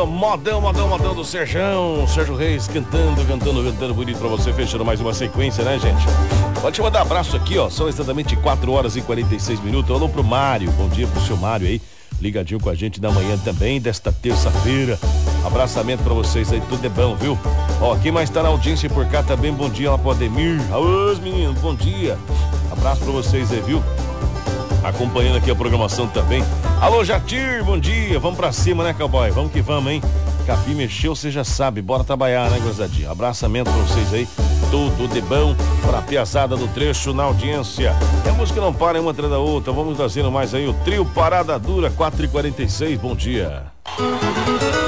modão do Sérgio Reis cantando bonito pra você, fechando mais uma sequência, né, gente? Pode te mandar abraço aqui, ó, são exatamente 4 horas e 46 minutos. Alô pro Mário, bom dia pro seu Mário aí, ligadinho com a gente na manhã também, desta terça-feira. Abraçamento pra vocês aí, tudo é bom, viu? Ó, quem mais tá na audiência por cá também, bom dia lá pro Ademir. Alô, meninos, bom dia. Abraço pra vocês aí, viu? Acompanhando aqui a programação também. Alô, Jatir, bom dia. Vamos pra cima, né, cowboy? Vamos que vamos, hein? Capim mexeu, você já sabe. Bora trabalhar, né, gozadinha? Abraçamento pra vocês aí. Tudo de bom pra piazada do trecho na audiência. É a música não para uma atrás da outra. Vamos trazendo mais aí o trio Parada Dura 4h46. Bom dia.